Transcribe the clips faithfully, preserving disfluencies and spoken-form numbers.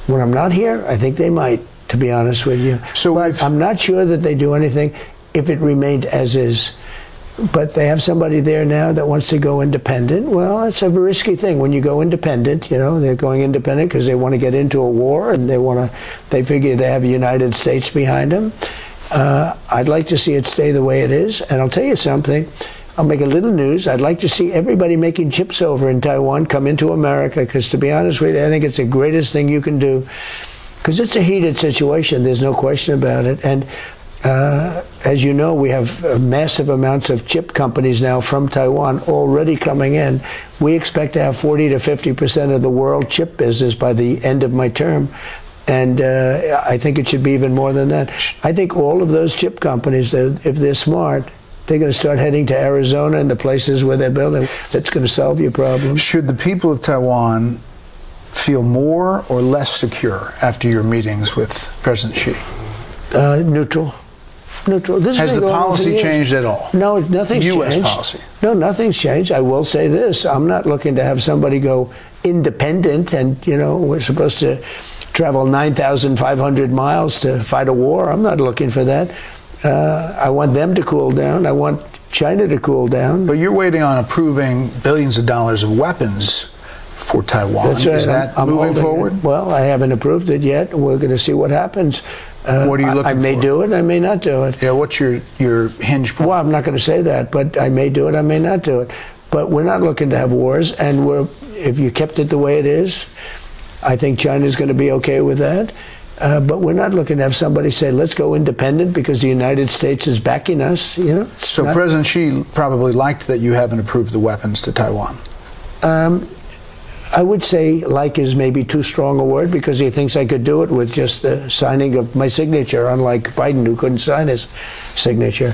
When I'm not here, I think they might, to be honest with you. So but if, I'm not sure that they do anything if it remained as is. But they have somebody there now that wants to go independent. Well, it's a risky thing when you go independent. You know, they're going independent because they want to get into a war and they want to. They figure they have the United States behind them. Uh, I'd like to see it stay the way it is. And I'll tell you something. I'll make a little news. I'd like to see everybody making chips over in Taiwan come into America because, to be honest with you, I think it's the greatest thing you can do because it's a heated situation. There's no question about it. And Uh, as you know, we have uh, massive amounts of chip companies now from Taiwan already coming in. We expect to have forty to fifty percent of the world chip business by the end of my term. And uh, I think it should be even more than that. I think all of those chip companies, if they're smart, they're going to start heading to Arizona and the places where they're building. That's going to solve your problem. Should the people of Taiwan feel more or less secure after your meetings with President Xi? Uh, neutral. Neutral. This Has the policy changed at all? No, nothing's U S changed. policy? No, nothing's changed. I will say this. I'm not looking to have somebody go independent and, you know, we're supposed to travel nine thousand five hundred miles to fight a war. I'm not looking for that. Uh, I want them to cool down. I want China to cool down. But you're waiting on approving billions of dollars of weapons for Taiwan. That's right. Is that I'm, I'm moving forward? It. Well, I haven't approved it yet. We're going to see what happens. Uh, what are you looking I, I may for? do it, I may not do it. Yeah, what's your, your hinge point? Well, I'm not going to say that, but I may do it, I may not do it. But we're not looking to have wars, and we're, if you kept it the way it is, I think China's going to be okay with that. Uh, but we're not looking to have somebody say, let's go independent because the United States is backing us. You know. So not, President Xi probably liked that you haven't approved the weapons to Taiwan. Um, I would say like is maybe too strong a word because he thinks I could do it with just the signing of my signature, unlike Biden who couldn't sign his signature.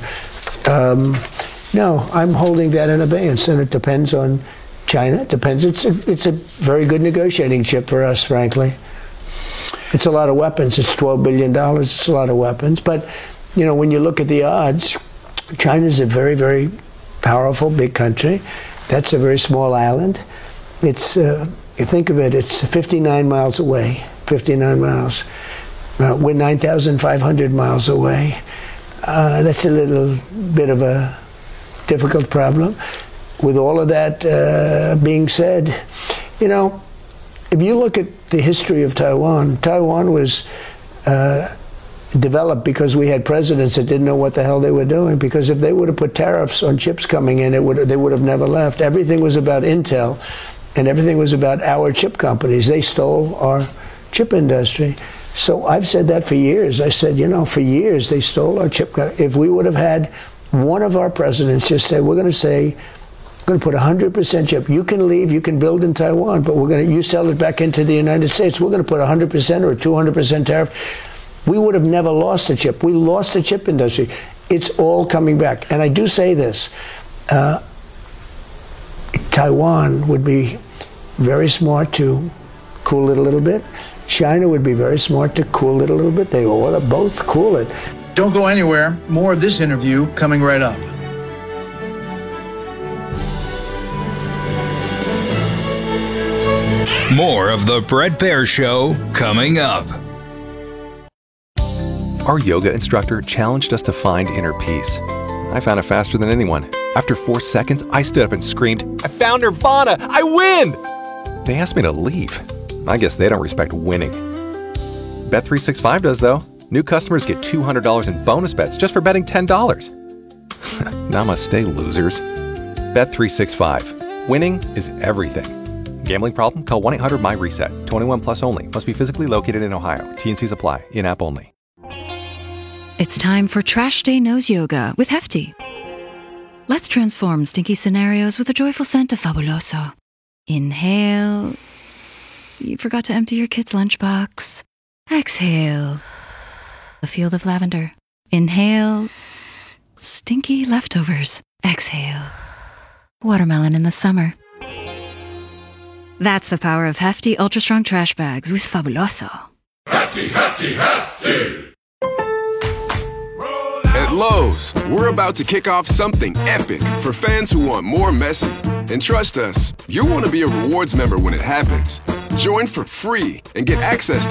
Um, no, I'm holding that in abeyance, and it depends on China. It depends. It's a, it's a very good negotiating chip for us, frankly. It's a lot of weapons. It's twelve billion dollars. It's a lot of weapons. But, you know, when you look at the odds, China's a very, very powerful, big country. That's a very small island. It's, uh, you think of it, it's fifty-nine miles away, fifty-nine miles. Uh, we're nine thousand five hundred miles away. Uh, that's a little bit of a difficult problem. With all of that uh, being said, you know, if you look at the history of Taiwan, Taiwan was uh, developed because we had presidents that didn't know what the hell they were doing. Because if they would have put tariffs on chips coming in, it would they would have never left. Everything was about Intel. And everything was about our chip companies. They stole our chip industry. So I've said that for years. I said, you know, for years they stole our chip. If we would have had one of our presidents just say, we're going to say, we're going to put one hundred percent chip. You can leave, you can build in Taiwan, but we're going to, you sell it back into the United States. We're going to put one hundred percent or two hundred percent tariff. We would have never lost the chip. We lost the chip industry. It's all coming back. And I do say this. Uh, Taiwan would be very smart to cool it a little bit. China would be very smart to cool it a little bit. They ought to both cool it. Don't go anywhere. More of this interview coming right up. More of the Bret Baier Show coming up. Our yoga instructor challenged us to find inner peace. I found it faster than anyone. After four seconds, I stood up and screamed, I found Nirvana! I win! They asked me to leave. I guess they don't respect winning. Bet three sixty-five does, though. New customers get two hundred dollars in bonus bets just for betting ten dollars. Namaste, losers. Bet three sixty-five. Winning is everything. Gambling problem? Call one eight hundred my reset. twenty-one plus only. Must be physically located in Ohio. T and C's apply. In-app only. It's time for Trash Day Nose Yoga with Hefty. Let's transform stinky scenarios with a joyful scent of Fabuloso. Inhale. You forgot to empty your kid's lunchbox. Exhale. A field of lavender. Inhale. Stinky leftovers. Exhale. Watermelon in the summer. That's the power of Hefty Ultra Strong Trash Bags with Fabuloso. Hefty, Hefty, Hefty! At Lowe's, we're about to kick off something epic for fans who want more messy. And trust us, you'll want to be a rewards member when it happens. Join for free and get access to